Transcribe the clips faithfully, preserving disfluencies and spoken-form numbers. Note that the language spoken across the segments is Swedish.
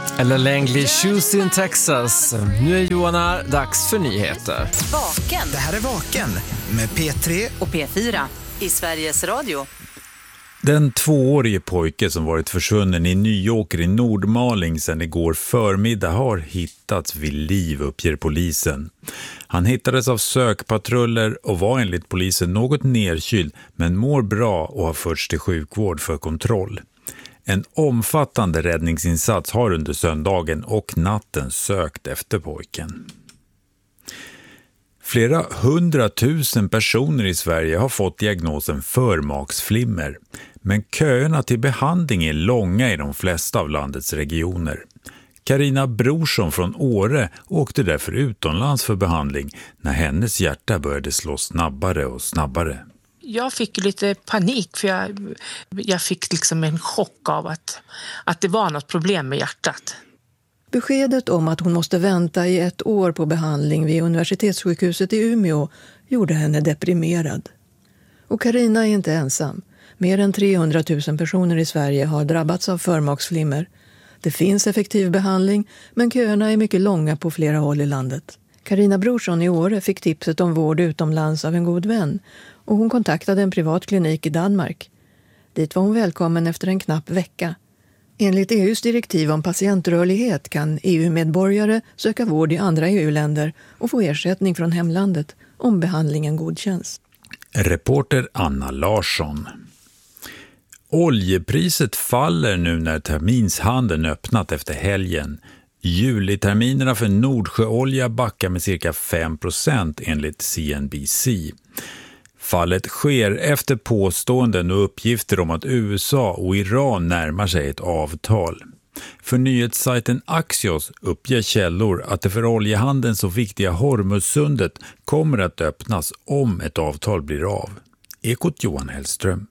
Eller Langley Shoes in Texas. Nu är Johan här, dags för nyheter. Vaken. Det här är Vaken med P tre och P fyra i Sveriges Radio. Den tvåårige pojke som varit försvunnen i Nyåker i Nordmaling sedan igår förmiddag har hittats vid liv, uppger polisen. Han hittades av sökpatruller och var enligt polisen något nerkyld men mår bra och har förts till sjukvård för kontroll. En omfattande räddningsinsats har under söndagen och natten sökt efter pojken. Flera hundratusen personer i Sverige har fått diagnosen förmaksflimmer, men köerna till behandling är långa i de flesta av landets regioner. Carina Brorsson från Åre åkte därför utomlands för behandling när hennes hjärta började slå snabbare och snabbare. Jag fick lite panik för jag, jag fick liksom en chock av att, att det var något problem med hjärtat. Beskedet om att hon måste vänta i ett år på behandling vid universitetssjukhuset i Umeå gjorde henne deprimerad. Och Carina är inte ensam. Mer än trehundratusen personer i Sverige har drabbats av förmaksflimmer. Det finns effektiv behandling, men köerna är mycket långa på flera håll i landet. Carina Brorsson i Åre fick tipset om vård utomlands av en god vän och hon kontaktade en privat klinik i Danmark. Dit var hon välkommen efter en knapp vecka. Enligt E U:s direktiv om patientrörlighet kan E U-medborgare söka vård i andra E U-länder och få ersättning från hemlandet om behandlingen godkänns. Reporter Anna Larsson. Oljepriset faller nu när terminshandeln öppnat efter helgen. Juliterminerna för Nordsjöolja backar med cirka fem procent enligt C N B C. Fallet sker efter påståenden och uppgifter om att U S A och Iran närmar sig ett avtal. För nyhetssajten Axios uppger källor att det för oljehandeln så viktiga Hormuzsundet kommer att öppnas om ett avtal blir av. Ekot Johan Hellström.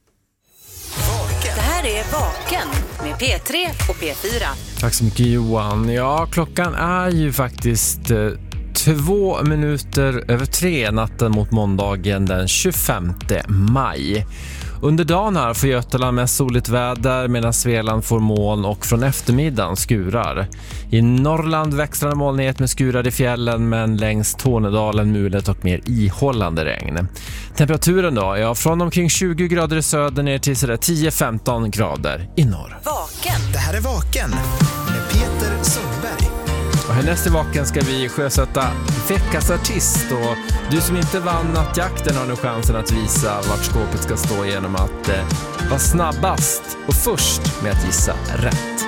Det här är Vaken med P tre och P fyra. Tack så mycket Johan. Ja, klockan är ju faktiskt eh, två minuter över tre natten mot måndagen den tjugofemte maj. Under dagen här får Götaland med soligt väder medan Svealand får moln och från eftermiddagen skurar. I Norrland växlande molnighet med skurar i fjällen men längs Tornedalen mulet och mer ihållande regn. Temperaturen då? Ja, från omkring tjugo grader i söder ner till sådär tio till femton grader i norr. Vaken. Det här är Vaken med Peter Sundberg. Och härnäst i Vaken ska vi sjösätta veckans artist och du som inte vann nattjakten har nu chansen att visa vart skåpet ska stå genom att eh, vara snabbast och först med att gissa rätt.